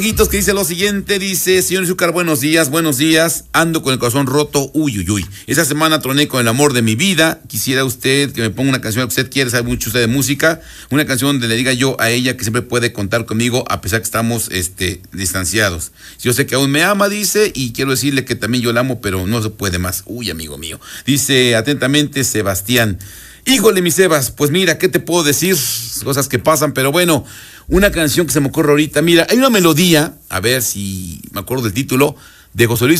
Que dice lo siguiente, dice: señor Izúcar, buenos días, ando con el corazón roto, uy. Esa semana troné con el amor de mi vida, quisiera usted que me ponga una canción que usted quiere, sabe mucho usted de música, una canción donde le diga yo a ella que siempre puede contar conmigo a pesar que estamos distanciados. Yo sé que aún me ama, dice, y quiero decirle que también yo la amo, pero no se puede más, amigo mío. Dice atentamente Sebastián. Híjole, mi Sebas, pues mira, ¿qué te puedo decir? Cosas que pasan, pero bueno, una canción que se me ocurre ahorita. Mira, hay una melodía, a ver si me acuerdo del título, de José Luis